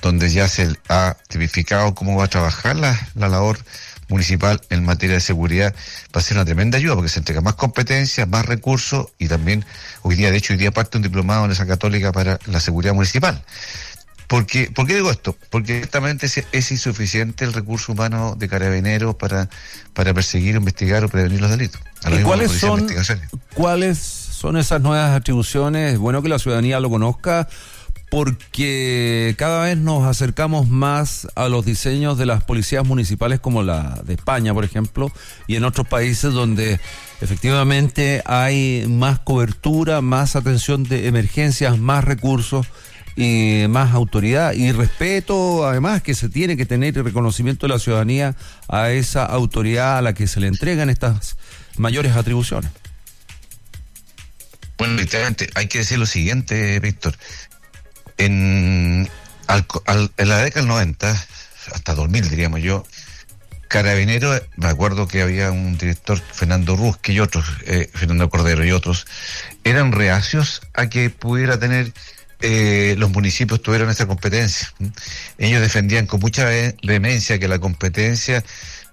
donde ya se ha tipificado cómo va a trabajar la labor municipal en materia de seguridad, va a ser una tremenda ayuda porque se entrega más competencias, más recursos y también hoy día parte un diplomado en esa católica para la seguridad municipal. ¿Por qué digo esto? Porque directamente es insuficiente el recurso humano de Carabineros para perseguir, investigar o prevenir los delitos. ¿Y cuáles son esas nuevas atribuciones? Es bueno que la ciudadanía lo conozca, porque cada vez nos acercamos más a los diseños de las policías municipales como la de España, por ejemplo, y en otros países donde efectivamente hay más cobertura, más atención de emergencias, más recursos y más autoridad y respeto, además, que se tiene que tener el reconocimiento de la ciudadanía a esa autoridad a la que se le entregan estas mayores atribuciones. Bueno, literalmente hay que decir lo siguiente, Víctor. En la década del 90, hasta 2000 diríamos yo, Carabineros, me acuerdo que había un director, Fernando Rusque y otros, Fernando Cordero y otros, eran reacios a que pudiera tener, los municipios tuvieran esa competencia. Ellos defendían con mucha vehemencia que la competencia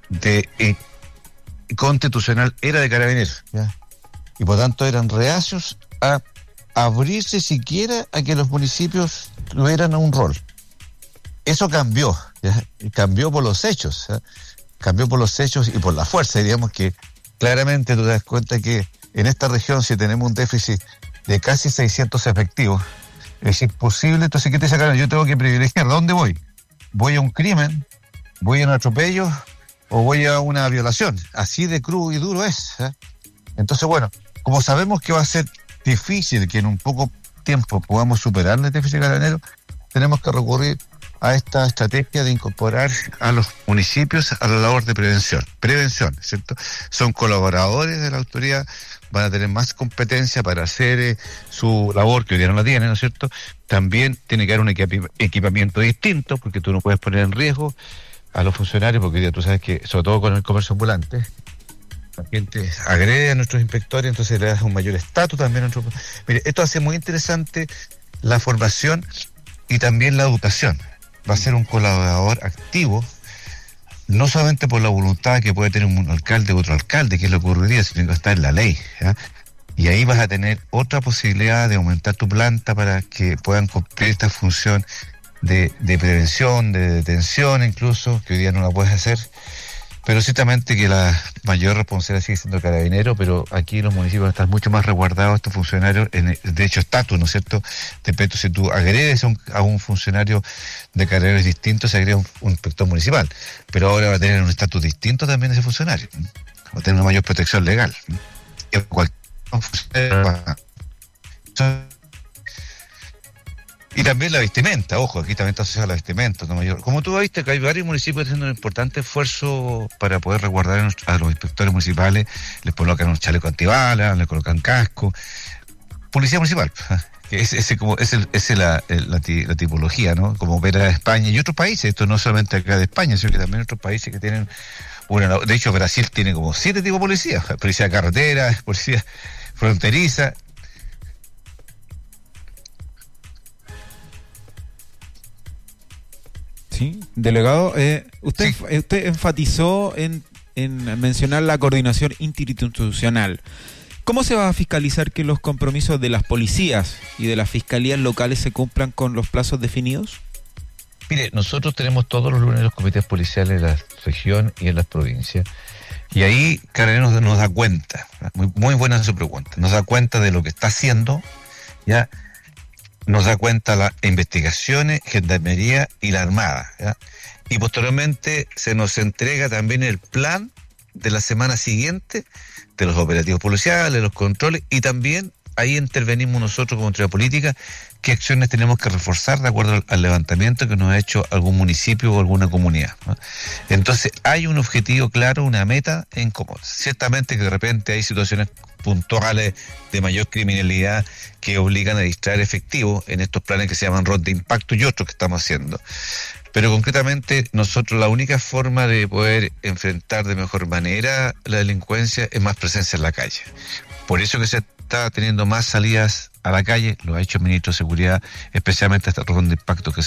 constitucional era de Carabineros, ¿ya? Y por tanto eran reacios a abrirse siquiera a que los municipios tuvieran un rol. Eso cambió, ¿ya? Cambió por los hechos, ¿ya? Cambió por los hechos y por la fuerza. Diríamos que claramente tú te das cuenta que en esta región, si tenemos un déficit de casi 600 efectivos, es imposible. Entonces, ¿qué te sacaron? Yo tengo que privilegiar. ¿Dónde voy? ¿Voy a un crimen? ¿Voy a un atropello? ¿O voy a una violación? Así de crudo y duro es, ¿eh? Entonces, bueno, como sabemos que va a ser difícil que en un poco tiempo podamos superar el déficit Carabineros, tenemos que recurrir a esta estrategia de incorporar a los municipios a la labor de prevención, ¿cierto? Son colaboradores de la autoridad, van a tener más competencia para hacer su labor, que hoy día no la tienen, ¿no es cierto? También tiene que haber un equipamiento distinto, porque tú no puedes poner en riesgo a los funcionarios, porque hoy día tú sabes que, sobre todo con el comercio ambulante, la gente agrede a nuestros inspectores, entonces le das un mayor estatus también a nuestros... Mire, esto hace muy interesante la formación y también la educación. Va a ser un colaborador activo, no solamente por la voluntad que puede tener un alcalde u otro alcalde, que es lo que ocurriría, sino que está en la ley, ¿ya? Y ahí vas a tener otra posibilidad de aumentar tu planta para que puedan cumplir esta función de prevención, de detención incluso, que hoy día no la puedes hacer. Pero ciertamente que la mayor responsabilidad sigue siendo Carabineros, pero aquí los municipios están mucho más resguardados estos funcionarios, de hecho estatus, ¿no es cierto? De repente, si tú agredes a un funcionario de Carabineros distinto, se agrega un inspector municipal, pero ahora va a tener un estatus distinto también ese funcionario, va a tener una mayor protección legal. Y también la vestimenta, ojo, aquí también está asociada la vestimenta, ¿no, mayor? Como tú viste, que hay varios municipios haciendo un importante esfuerzo para poder resguardar a los inspectores municipales, les colocan un chaleco antibalas, les colocan casco. Policía municipal, que es la tipología, ¿no? Como opera España y otros países, esto no solamente acá de España, sino que también otros países que tienen de hecho Brasil tiene como 7 tipos de policía: policía de carretera, policía fronteriza. Sí, delegado, usted enfatizó en mencionar la coordinación interinstitucional. ¿Cómo se va a fiscalizar que los compromisos de las policías y de las fiscalías locales se cumplan con los plazos definidos? Mire, nosotros tenemos todos los lunes los comités policiales de la región y en las provincias, y ahí Carabineros nos da cuenta, muy buena su pregunta, nos da cuenta de lo que está haciendo, ya. Nos da cuenta las investigaciones, Gendarmería y la Armada, ¿ya? Y posteriormente se nos entrega también el plan de la semana siguiente de los operativos policiales, los controles, y también ahí intervenimos nosotros como autoridad política, qué acciones tenemos que reforzar de acuerdo al levantamiento que nos ha hecho algún municipio o alguna comunidad, ¿no? Entonces hay un objetivo claro, una meta en común. Ciertamente que de repente hay situaciones puntuales de mayor criminalidad que obligan a distraer efectivos en estos planes que se llaman ROT de impacto y otros que estamos haciendo. Pero concretamente nosotros la única forma de poder enfrentar de mejor manera la delincuencia es más presencia en la calle. Por eso que se está teniendo más salidas a la calle, lo ha hecho el ministro de Seguridad, especialmente esta ROT de impacto que